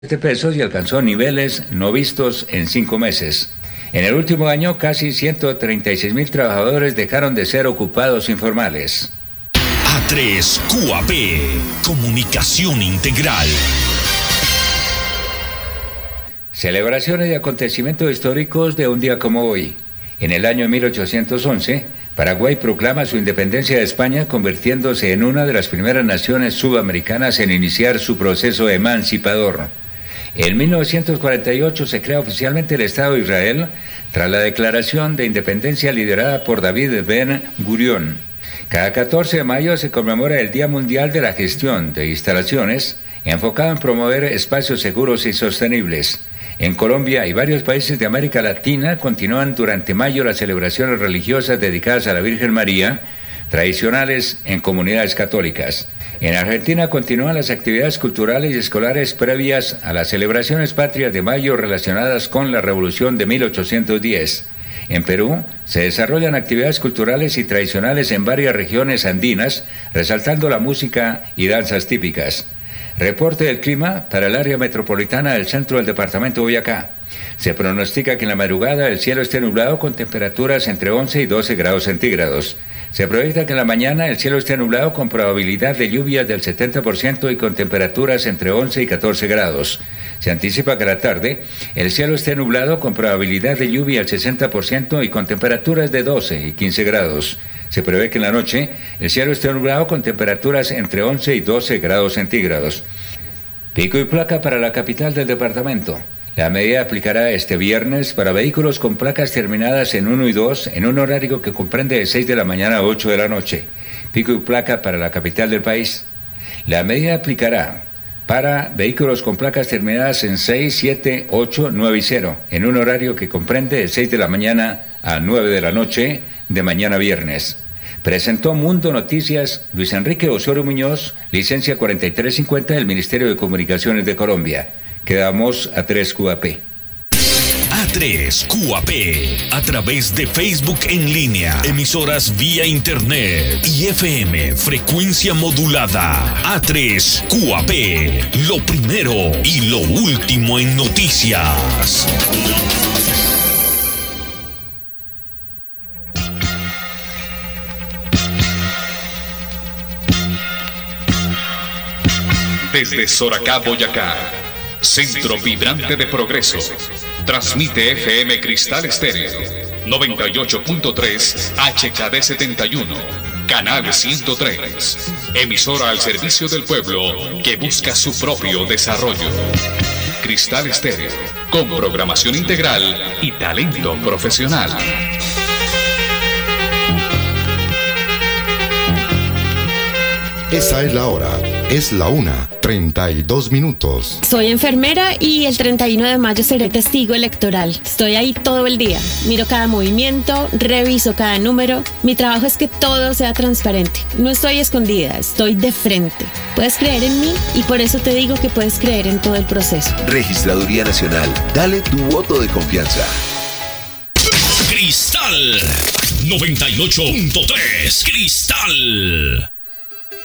pesos y alcanzó niveles no vistos en 5 meses. En el último año, casi 136.000 trabajadores dejaron de ser ocupados informales. A3 QAP, Comunicación Integral. Celebraciones y acontecimientos históricos de un día como hoy. En el año 1811, Paraguay proclama su independencia de España, convirtiéndose en una de las primeras naciones sudamericanas en iniciar su proceso emancipador. En 1948 se crea oficialmente el Estado de Israel tras la declaración de independencia liderada por David Ben Gurión. Cada 14 de mayo se conmemora el Día Mundial de la Gestión de Instalaciones, enfocado en promover espacios seguros y sostenibles. En Colombia y varios países de América Latina continúan durante mayo las celebraciones religiosas dedicadas a la Virgen María, tradicionales en comunidades católicas. En Argentina continúan las actividades culturales y escolares previas a las celebraciones patrias de mayo relacionadas con la Revolución de 1810. En Perú se desarrollan actividades culturales y tradicionales en varias regiones andinas, resaltando la música y danzas típicas. Reporte del clima para el área metropolitana del centro del departamento de Boyacá. Se pronostica que en la madrugada el cielo esté nublado con temperaturas entre 11 y 12 grados centígrados. Se proyecta que en la mañana el cielo esté nublado con probabilidad de lluvias del 70% y con temperaturas entre 11 y 14 grados. Se anticipa que a la tarde el cielo esté nublado con probabilidad de lluvia al 60% y con temperaturas de 12 y 15 grados. Se prevé que en la noche el cielo esté nublado con temperaturas entre 11 y 12 grados centígrados. Pico y placa para la capital del departamento. La medida aplicará este viernes para vehículos con placas terminadas en 1 y 2 en un horario que comprende de 6 de la mañana a 8 de la noche. Pico y placa para la capital del país. La medida aplicará para vehículos con placas terminadas en 6, 7, 8, 9 y 0 en un horario que comprende de 6 de la mañana a 9 de la noche de mañana viernes. Presentó Mundo Noticias Luis Enrique Osorio Muñoz, licencia 4350 del Ministerio de Comunicaciones de Colombia. Quedamos a 3 QAP. A3 QAP, a través de Facebook en línea, emisoras vía internet y FM, frecuencia modulada. A3 QAP, lo primero y lo último en noticias. Desde Soracá, Boyacá, centro vibrante de progreso, transmite FM Cristal Estéreo, 98.3 HKD 71, canal 103, emisora al servicio del pueblo que busca su propio desarrollo. Cristal Estéreo, con programación integral y talento profesional. Esa es la hora. Es la 1:32. Soy enfermera y el 31 de mayo seré testigo electoral. Estoy ahí todo el día. Miro cada movimiento, reviso cada número. Mi trabajo es que todo sea transparente. No estoy escondida, estoy de frente. Puedes creer en mí y por eso te digo que puedes creer en todo el proceso. Registraduría Nacional. Dale tu voto de confianza. Cristal 98.3 Cristal.